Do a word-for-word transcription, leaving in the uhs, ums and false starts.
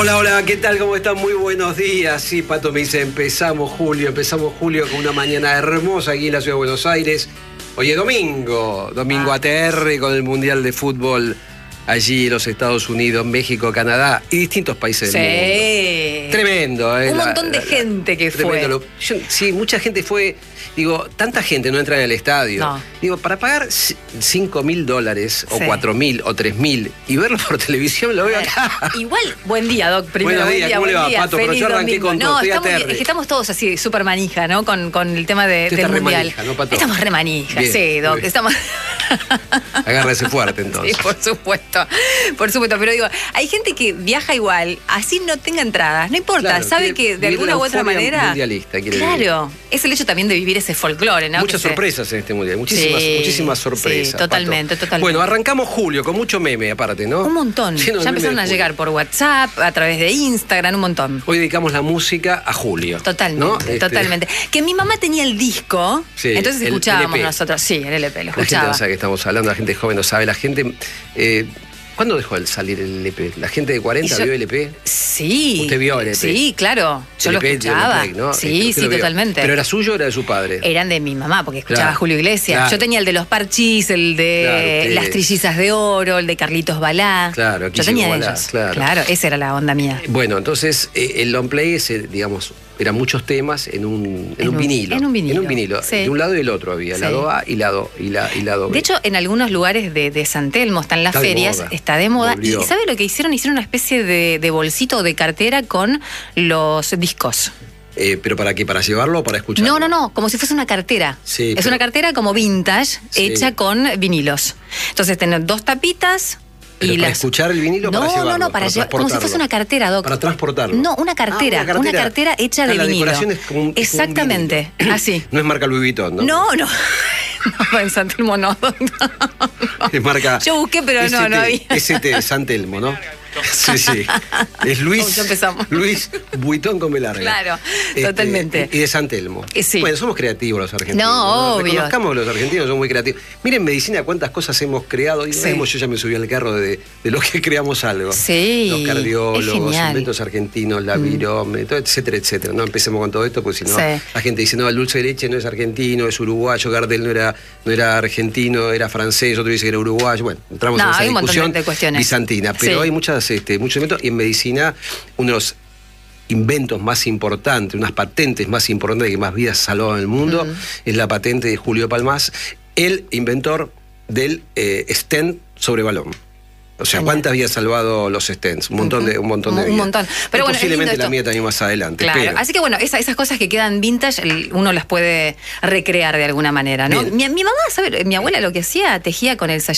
Hola, hola, ¿qué tal? ¿Cómo están? Muy buenos días. Sí, Pato me dice, empezamos julio, empezamos julio con una mañana hermosa aquí en la ciudad de Buenos Aires. Hoy es domingo, domingo Ah. A T R con el Mundial de Fútbol allí en los Estados Unidos, México, Canadá y distintos países Sí. del mundo. Tremendo, ¿eh? Un La- montón de la- la- gente que tremendo. fue. Lo- yo- sí, mucha gente fue. Digo, tanta gente no entra en el estadio. No. Digo, para pagar cinco mil dólares o Sí. cuatro mil o tres mil y verlo por televisión, lo veo acá. Igual, buen día, Doc. Primero, Buenos buen días, día, ¿cómo le buen va, día. Pato? Pero Feliz yo arranqué domingo. con todo, No, estoy estamos, aterre. es que estamos todos así, súper manija, ¿no? Con, con el tema de, Usted del está re mundial. manija, ¿no, Pato? Estamos re manija, Bien, sí, Doc. muy bien. Estamos. Agárrese fuerte, entonces. Sí, por supuesto, por supuesto, pero digo, hay gente que viaja igual, así no tenga entradas, no importa, Claro, sabe quiere que de vivir alguna la u otra euforia manera, mundialista, quiere claro, es el hecho también de vivir ese folclore, ¿no? Muchas Que se- sorpresas en este mundial, muchísimas, Sí, muchísimas sorpresas. sí, totalmente, Pato. totalmente. Bueno, arrancamos julio con mucho meme aparte, ¿no? Un montón, Lleno de ya meme empezaron de a julio. llegar por WhatsApp, a través de Instagram, un montón. Hoy dedicamos la música a julio. Totalmente, ¿no? Este, totalmente. Que mi mamá tenía el disco, Sí, entonces el escuchábamos L P. nosotros. Sí, el L P, lo La gente escuchaba. no sabe que estamos hablando, la gente joven no sabe, la gente... eh, ¿Cuándo dejó de salir el L P? ¿La gente de cuarenta Y yo- vio L P? Sí. Usted vio el L P. Sí, claro. Yo lo L P, escuchaba. Play, ¿no? Sí, Usted sí, lo vio. totalmente. ¿Pero era suyo o era de su padre? Eran de mi mamá, porque escuchaba Claro, Julio Iglesias. claro. Yo tenía el de los Parchís, el de Claro, usted- Las Trillizas de Oro, el de Carlitos Balá. Claro, aquí Yo tenía llegó de Balá, ellos. claro. esa era la onda mía. Bueno, entonces eh, el long play es, eh, digamos, eran muchos temas en un, en En un un- vinilo. en un vinilo, En un vinilo. sí. De un lado y del otro había, Sí. lado A y lado, y la, y lado B. De hecho, en algunos lugares de, de San Telmo están las Está de ferias, moda. está de moda. Volvió. ¿Y sabe lo que hicieron? Hicieron una especie de, de bolsito o de cartera con los discos. Eh, ¿Pero para qué? ¿Para llevarlo o para escucharlo? No, no, no, como si fuese una cartera. Sí, es pero- una cartera como vintage, Sí. hecha con vinilos. Entonces, tener dos tapitas. ¿Pero Y para las... escuchar el vinilo o no, para llevarlo? No, no, para, llevar, como si transportarlo? fuese una cartera, Doc. Para transportarlo. No, una cartera, Ah, una cartera hecha Ah, de la vinilo. decoración es como un- es como un Exactamente, vinilo. así. No es marca Louis Vuitton, ¿no? No, no. No, en San Telmo no. Es marca... Yo busqué, pero no, S T, no había. S T, San Telmo, ¿no? Sí, sí. Es Luis, Oh, ya empezamos. Luis Vuitton con B larga. Claro, totalmente. Y de San Telmo. Eh, sí. Bueno, somos creativos los argentinos. No, obvio. Reconozcamos que los argentinos son muy creativos. Miren, medicina, cuántas cosas hemos creado. Y Sí. vemos, yo ya me subí al carro de, de lo que creamos algo. Sí, Los es cardiólogos, genial. inventos argentinos, la virome, todo, etcétera, etcétera. No empecemos con todo esto, porque si no, Sí. la gente dice, no, el dulce de leche no es argentino, es uruguayo, Gardel no era, no era argentino, era francés, otro dice que era uruguayo. Bueno, entramos No, en esa hay un montón discusión de cuestiones. bizantina. Pero Sí. hay muchas, este, muchos inventos, y en medicina, uno de los inventos más importantes, unas patentes más importantes que más vidas salvaban en el mundo, es la patente de Julio Palmás, el inventor del eh, stent sobre balón. O sea, Genial. ¿cuántas había salvado los stents? Un montón de, un montón de Un vidas. montón. Pero Y bueno, es posiblemente lindo la esto. mía también más adelante. Claro, pero- así que bueno, esa- esas cosas que quedan vintage, el- uno las puede recrear de alguna manera, ¿no? Bien. Mi, mi mamá, ¿sabe? Mi abuela lo que hacía, tejía con el